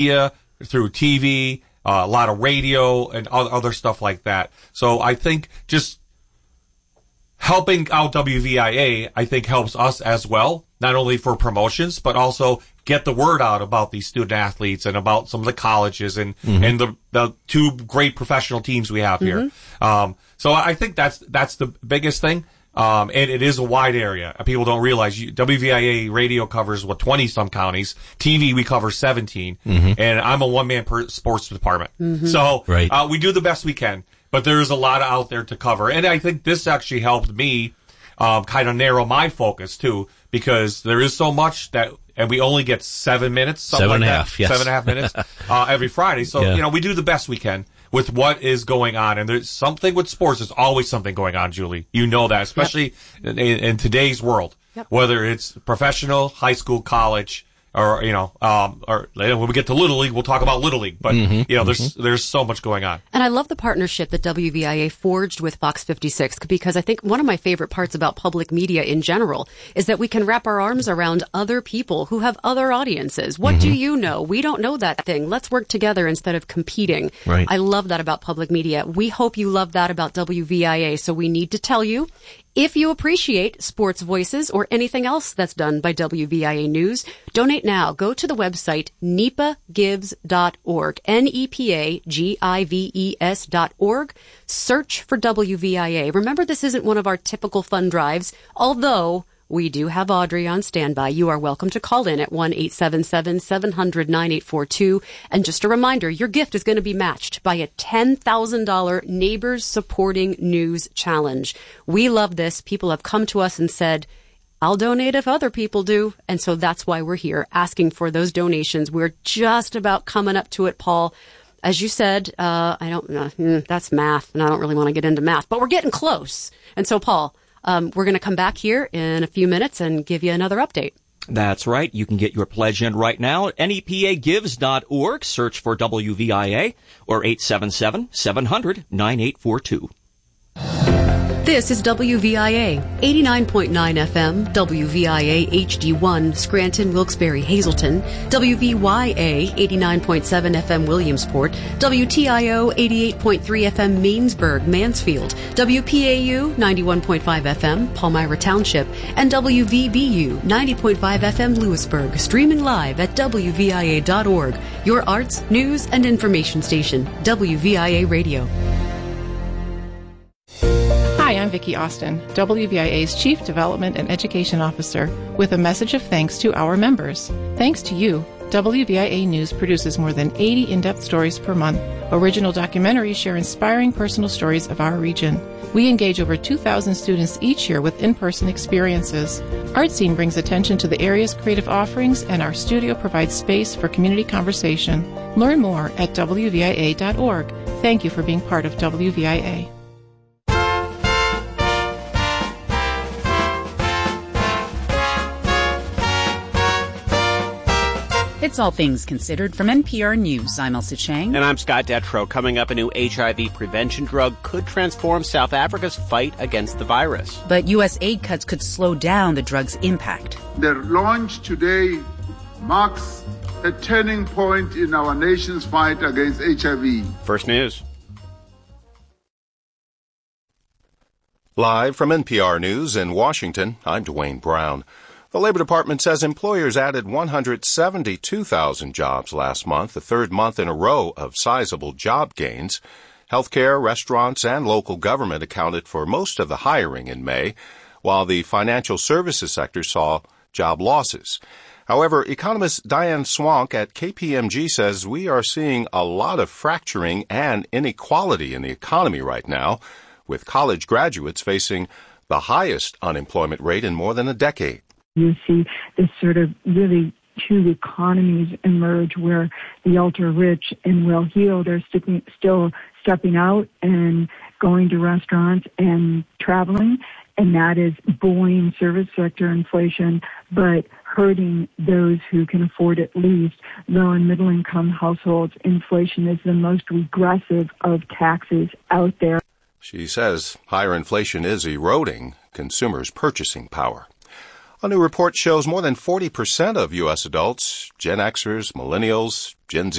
media, through TV, a lot of radio, and other stuff like that. So I think just helping out WVIA, I think, helps us as well, not only for promotions, but also get the word out about these student athletes and about some of the colleges and the two great professional teams we have here. So I think that's the biggest thing. And it is a wide area. People don't realize WVIA radio covers 20-some counties. TV, we cover 17. And I'm a one-man sports department. So we do the best we can. But there's a lot out there to cover. And I think this actually helped me kind of narrow my focus, too, because there is so much and we only get 7 minutes, something like that. 7.5 minutes every Friday. So, we do the best we can with what is going on. And there's something with sports. There's always something going on, Julie. You know that, especially in today's world, whether it's professional, high school, college, or, or when we get to Little League, we'll talk about Little League. But, there's so much going on. And I love the partnership that WVIA forged with Fox 56, because I think one of my favorite parts about public media in general is that we can wrap our arms around other people who have other audiences. What do you know? We don't know that thing. Let's work together instead of competing. Right. I love that about public media. We hope you love that about WVIA. So we need to tell you, if you appreciate Sports Voices or anything else that's done by WVIA News, donate now. Go to the website nepagives.org, NEPAGIVES.org. Search for WVIA. Remember, this isn't one of our typical fund drives, although we do have Audrey on standby. You are welcome to call in at 1-877-700-9842. And just a reminder, your gift is going to be matched by a $10,000 Neighbors Supporting News Challenge. We love this. People have come to us and said, I'll donate if other people do. And so that's why we're here asking for those donations. We're just about coming up to it, Paul. As you said, I don't know, that's math, and I don't really want to get into math, but we're getting close. And so, Paul, we're going to come back here in a few minutes and give you another update. That's right. You can get your pledge in right now at nepagives.org. Search for WVIA or 877-700-9842. This is WVIA, 89.9 FM, WVIA HD1, Scranton, Wilkes-Barre, Hazleton, WVYA, 89.7 FM, Williamsport, WTIO, 88.3 FM, Mainsburg, Mansfield, WPAU, 91.5 FM, Palmyra Township, and WVBU, 90.5 FM, Lewisburg, streaming live at WVIA.org, your arts, news, and information station, WVIA Radio. Hi, I'm Vicki Austin, WVIA's Chief Development and Education Officer, with a message of thanks to our members. Thanks to you, WVIA News produces more than 80 in-depth stories per month. Original documentaries share inspiring personal stories of our region. We engage over 2,000 students each year with in-person experiences. ArtScene brings attention to the area's creative offerings, and our studio provides space for community conversation. Learn more at WVIA.org. Thank you for being part of WVIA. It's All Things Considered from NPR News. I'm Elsa Chang. And I'm Scott Detrow. Coming up, a new HIV prevention drug could transform South Africa's fight against the virus. But U.S. aid cuts could slow down the drug's impact. Their launch today marks a turning point in our nation's fight against HIV. First News. Live from NPR News in Washington, I'm Dwayne Brown. The Labor Department says employers added 172,000 jobs last month, the third month in a row of sizable job gains. Healthcare, restaurants, and local government accounted for most of the hiring in May, while the financial services sector saw job losses. However, economist Diane Swank at KPMG says we are seeing a lot of fracturing and inequality in the economy right now, with college graduates facing the highest unemployment rate in more than a decade. You see this sort of really two economies emerge where the ultra-rich and well-heeled are still stepping out and going to restaurants and traveling, and that is buoying service sector inflation, but hurting those who can afford it least. Low and middle-income households, inflation is the most regressive of taxes out there. She says higher inflation is eroding consumers' purchasing power. A new report shows more than 40% of U.S. adults, Gen Xers, Millennials, Gen Z,